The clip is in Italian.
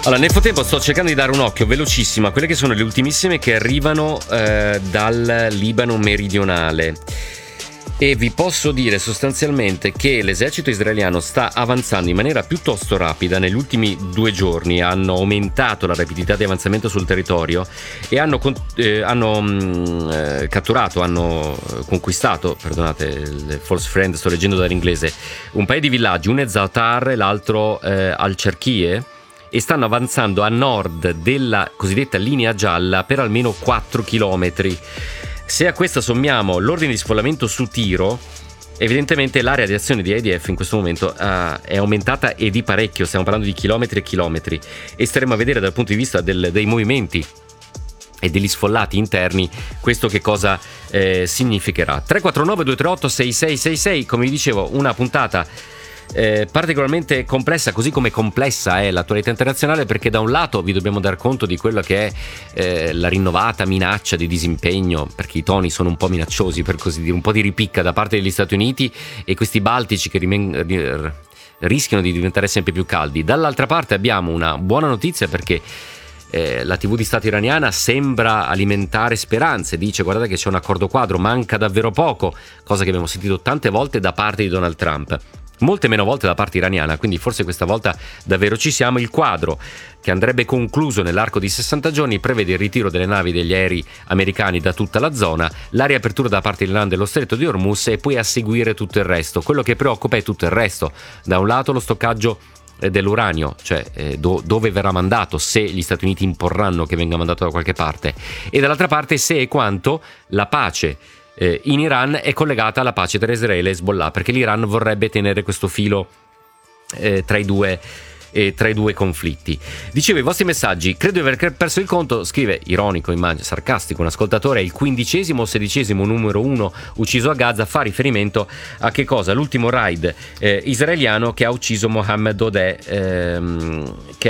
Allora, nel frattempo sto cercando di dare un occhio velocissimo a quelle che sono le ultimissime che arrivano dal Libano meridionale. E vi posso dire sostanzialmente che l'esercito israeliano sta avanzando in maniera piuttosto rapida. Negli ultimi 2 giorni hanno aumentato la rapidità di avanzamento sul territorio e hanno catturato, hanno conquistato, perdonate il false friend, sto leggendo dall'inglese, un paio di villaggi, uno è Zatar e l'altro Al-Cerchie, e stanno avanzando a nord della cosiddetta linea gialla per almeno 4 chilometri. Se a questa sommiamo l'ordine di sfollamento su Tiro, evidentemente l'area di azione di IDF in questo momento è aumentata e di parecchio, stiamo parlando di chilometri e chilometri, e staremo a vedere dal punto di vista dei movimenti e degli sfollati interni questo che cosa significherà. 349 238 6666, come vi dicevo, una puntata particolarmente complessa, così come complessa è l'attualità internazionale, perché da un lato vi dobbiamo dar conto di quello che è la rinnovata minaccia di disimpegno, perché i toni sono un po' minacciosi, per così dire, un po' di ripicca da parte degli Stati Uniti e questi baltici che rischiano di diventare sempre più caldi. Dall'altra parte abbiamo una buona notizia, perché la TV di Stato iraniana sembra alimentare speranze, dice guardate che c'è un accordo quadro, manca davvero poco, cosa che abbiamo sentito tante volte da parte di Donald Trump, molte meno volte da parte iraniana, quindi forse questa volta davvero ci siamo. Il quadro, che andrebbe concluso nell'arco di 60 giorni, prevede il ritiro delle navi e degli aerei americani da tutta la zona, la riapertura da parte dell'Iran dello stretto di Hormuz e poi a seguire tutto il resto. Quello che preoccupa è tutto il resto: da un lato lo stoccaggio dell'uranio, cioè dove verrà mandato, se gli Stati Uniti imporranno che venga mandato da qualche parte, e dall'altra parte se e quanto la pace in Iran è collegata alla pace tra Israele e Hezbollah, perché l'Iran vorrebbe tenere questo filo tra i due conflitti. Dicevo, i vostri messaggi, credo di aver perso il conto, scrive ironico, immagino, sarcastico un ascoltatore, è il 15° o 16° numero 1 ucciso a Gaza, fa riferimento a che cosa? L'ultimo raid israeliano che ha ucciso Mohammed Odeh, che